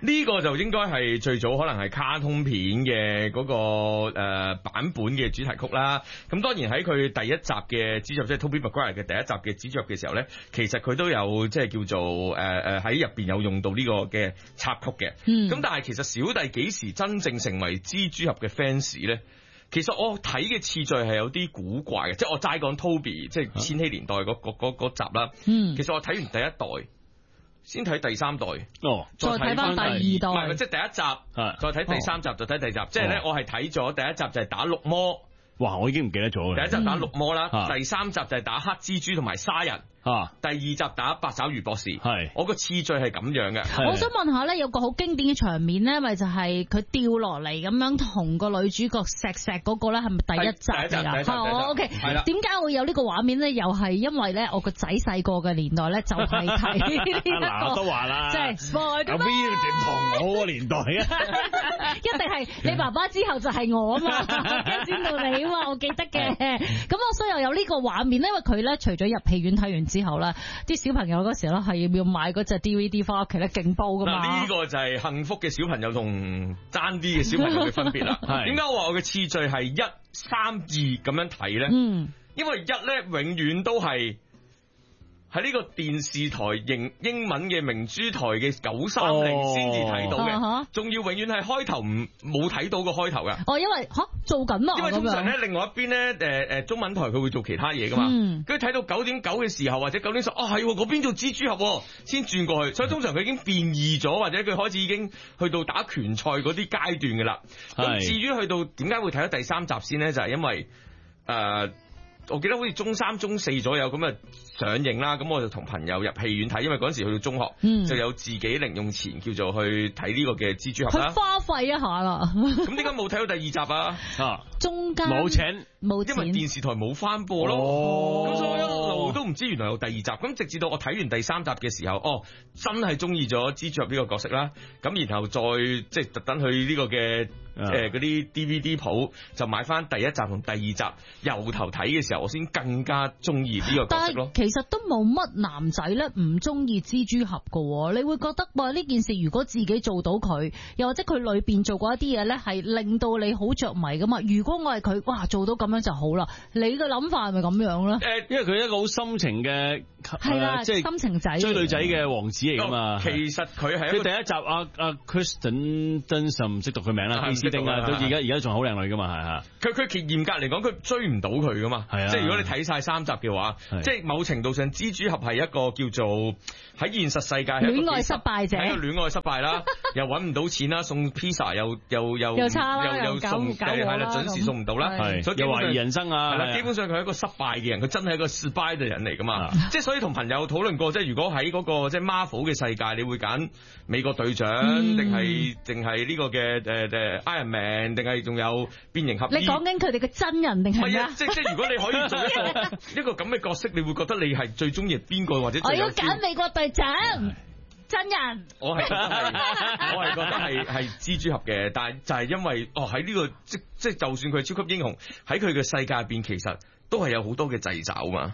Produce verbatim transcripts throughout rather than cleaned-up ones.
呢個就應該係最早可能係卡通片嘅嗰、那個誒、呃、版本嘅主題曲啦。咁當然喺佢第一集嘅蜘蛛俠，即係 Tobey Maguire 嘅第一集嘅蜘蛛俠嘅時候咧，其實佢都有即係叫做誒誒喺入邊有用到呢個嘅插曲嘅。咁、嗯、但係其實小弟幾時真正成為蜘蛛俠嘅 fans 咧？其實我睇嘅次序係有啲古怪嘅，即係我齋講 Toby，即係千禧年代嗰嗰集啦。嗯，其實我睇完第一代，先睇第三代，哦，再睇翻第二代，唔係即係第一集，再睇第三集，哦、就睇第二集。即係咧，我係睇咗第一集就係打綠魔， 哇！我已經唔記得咗。 第一集打綠魔啦，嗯、第三集就係打黑蜘蛛同埋沙人。啊！第二集打八爪魚博士，係我個次序係咁樣嘅。 我想問下咧，有個好經典嘅場面咧，咪就係佢掉落嚟咁樣同個女主角錫錫嗰個咧，係咪第一集嚟㗎？係我 OK。係啦。點解會有呢個畫面咧？又係因為咧，我個仔細個嘅年代咧，就係睇呢一個。 嗱都話啦， 即係 spoil 有邊段同我個年代啊？ 一定係你爸爸之後就係我啊嘛，跟先到你啊嘛，我記得嘅。咁我所以又有呢個畫面咧，因為佢咧除咗入戲院睇完之後咧，啲小朋友嗰時咧係要買嗰隻 D V D 翻屋企咧勁煲噶嘛。 嗱，呢個就係幸福嘅小朋友同爭啲嘅小朋友嘅分別啦。點解我話我嘅次序係一三二咁樣睇咧？嗯，因為一咧永遠都係喺呢個電視台英英文嘅明珠台嘅九三零先至睇到嘅，仲、哦、要永遠係開頭唔冇睇到個開頭噶。 哦，因為吓做緊啊， 因為通常咧，另外一邊咧，誒誒，中文台佢會做其他嘢噶嘛。跟住睇到九點九嘅時候，或者九點十，哦係嗰邊做蜘蛛俠，先轉過去。所以通常佢已經變異咗，或者佢開始已經去到打拳賽嗰啲階段噶啦。咁至於去到點解會睇到第三集先咧，就係、是、因為誒。呃我記得好似中三、中四左右咁啊上映啦，咁我就同朋友入戲院睇，因為嗰陣時去到中學，嗯、就有自己零用錢叫做去睇呢個嘅蜘蛛俠啦。 佢花費一下啦。 咁點解冇睇到第二集啊？啊， 中間冇請冇錢， 因為電視台冇翻播咯。咁、哦、所以我一路都唔知原來有第二集。咁直至到我睇完第三集嘅時候，哦，真係中意咗蜘蛛俠呢個角色啦。咁然後再即係特登去呢個嘅。誒，嗰啲 D V D 鋪就買翻第一集同第二集，由頭睇嘅時候，我先更加中意呢個角色咯。 但係其實都冇乜男仔咧唔中意蜘蛛俠噶，你會覺得哇呢件事如果自己做到佢，又或者佢裏邊做過一啲嘢咧，係令到你好着迷噶嘛？如果我係佢，哇做到咁樣就好啦。你嘅諗法係咪咁樣咧？ 誒，因為佢係一個好深情嘅係啦，即係深情仔追女仔嘅王子嚟噶嘛。 其實佢係佢第一集阿阿 Kristen Dunst 唔識讀佢名啦。定啊，到而家而家仲好靚女噶嘛，係啊。佢佢其嚴格嚟講，佢追唔到佢噶嘛。係啊。即係如果你睇晒三集嘅話，即係某程度上，蜘蛛俠係一個叫做喺現實世界戀愛失敗者， 喺個戀愛失敗啦，又搵唔到錢啦，送 pizza 又又又又差啦， 又又送係啦，準時送唔到啦，係。所以又懷疑人生啊。係啦， 基本上佢係一個失敗嘅人，佢真係一個 spy 嘅人嚟噶嘛。即係所以同朋友討論過，即係如果喺嗰個即係 Marvel 嘅世界，你會揀美國隊長定係定係呢個嘅誒誒 Iron Man？定係仲有變形俠醫？ 你講緊佢哋嘅真人定係咩啊？ 即即如果你可以做一個一個咁嘅角色，你會覺得你係最中意邊個或者？ 我要揀美國隊長真人。 我係我係覺得係係蜘蛛俠嘅，但係就係因為哦喺呢個即即就算佢係超級英雄喺佢嘅世界入邊，其實都係有好多嘅掣肘嘛。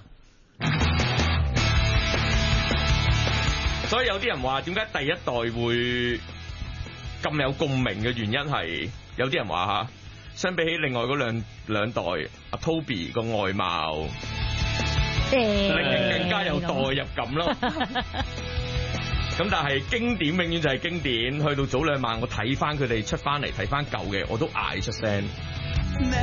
所以有啲人話點解第一代會咁有共鳴嘅原因係，有啲人話吓，相比起另外嗰兩兩代，阿 Toby 個外貌，令人更加有代入感咯。咁但係經典永遠就係經典，去到早兩晚我睇翻佢哋出翻嚟睇翻舊嘅，我都嗌出聲。